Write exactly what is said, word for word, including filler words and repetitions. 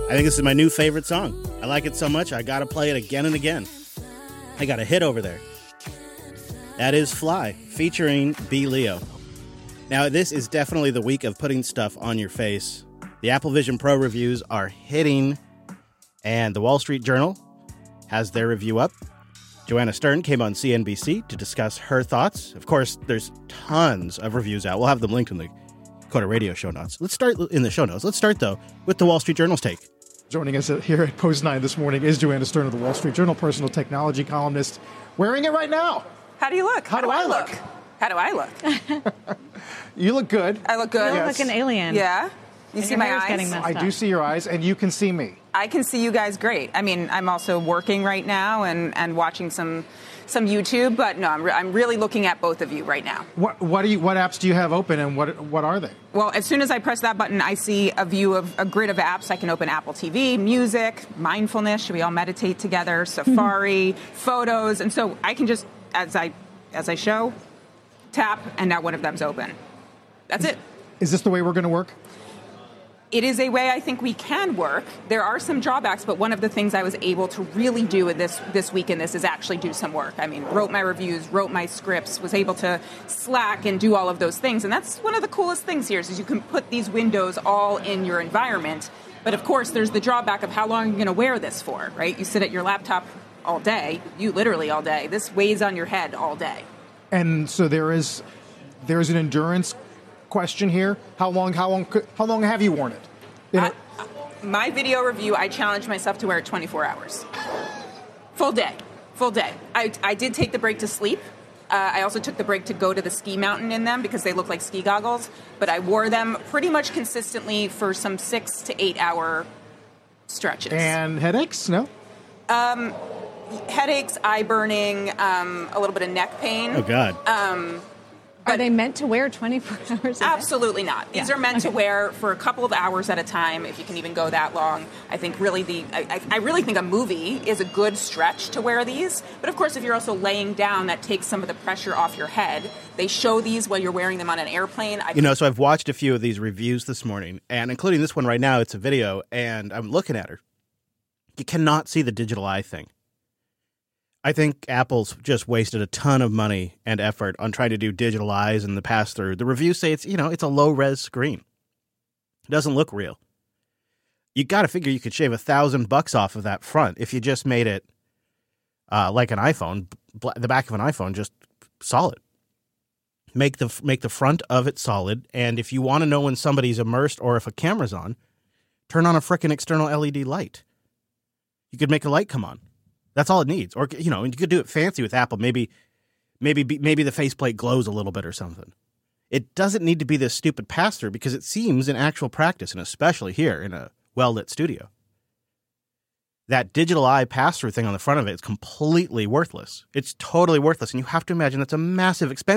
I think this is my new favorite song. I like it so much, I gotta play it again and again. I got a hit over there. That is Fly, featuring B. Leo. Now, this is definitely the week of putting stuff on your face. The Apple Vision Pro reviews are hitting, and the Wall Street Journal has their review up. Joanna Stern came on C N B C to discuss her thoughts. Of course, there's tons of reviews out. We'll have them linked in the Coda Radio show notes. Let's start in the show notes. Let's start, though, with the Wall Street Journal's take. Joining us here at Post nine this morning is Joanna Stern of the Wall Street Journal, personal technology columnist, wearing it right now. How do you look? How, How do, do I look? look? How do I look? You look good. I look good. You yes. look like an alien. Yeah. You and see my eyes? I do see your eyes, and you can see me. I can see you guys great. I mean, I'm also working right now and, and watching some some YouTube, but no, I'm, re- I'm really looking at both of you right now. What what do you what apps do you have open, and what what are they? Well, as soon as I press that button, I see a view of a grid of apps. I can open Apple T V, music, mindfulness. Should we all meditate together? Safari, photos, and so I can just as I as I show, tap, and now one of them's open. That's it. Is this the way we're going to work? It is a way I think we can work. There are some drawbacks, but one of the things I was able to really do in this this week in this is actually do some work. I mean, wrote my reviews, wrote my scripts, was able to Slack and do all of those things. And that's one of the coolest things here is you can put these windows all in your environment. But of course, there's the drawback of how long you're going to wear this for, right? You sit at your laptop all day, you literally all day. This weighs on your head all day. And so there is there is an endurance question here. How long? How long? How long have you worn it? You know, I, my video review, I challenged myself to wear it twenty-four hours, full day, full day. I, I did take the break to sleep. Uh, I also took the break to go to the ski mountain in them because they look like ski goggles. But I wore them pretty much consistently for some six to eight hour stretches. And headaches? No. Um, headaches, eye burning, um, a little bit of neck pain. Oh God. Um. Are they meant to wear twenty-four hours a day? Absolutely not. These yeah. are meant okay. to wear for a couple of hours at a time, if you can even go that long. I think really the I, I really think a movie is a good stretch to wear these. But of course, if you're also laying down, that takes some of the pressure off your head. They show these while you're wearing them on an airplane. I you know, so I've watched a few of these reviews this morning, and including this one right now, it's a video, and I'm looking at her. You cannot see the digital eye thing. I think Apple's just wasted a ton of money and effort on trying to do digital eyes in the pass-through. The reviews say it's, you know, it's a low-res screen. It doesn't look real. You got to figure you could shave a thousand bucks off of that front if you just made it uh, like an iPhone, the back of an iPhone, just solid. Make the make the front of it solid, and if you want to know when somebody's immersed or if a camera's on, turn on a frickin' external L E D light. You could make a light come on. That's all it needs. Or, you know, you could do it fancy with Apple. Maybe maybe, maybe the faceplate glows a little bit or something. It doesn't need to be this stupid pass-through because it seems in actual practice, and especially here in a well-lit studio, that digital eye pass-through thing on the front of it is completely worthless. It's totally worthless. And you have to imagine that's a massive expense.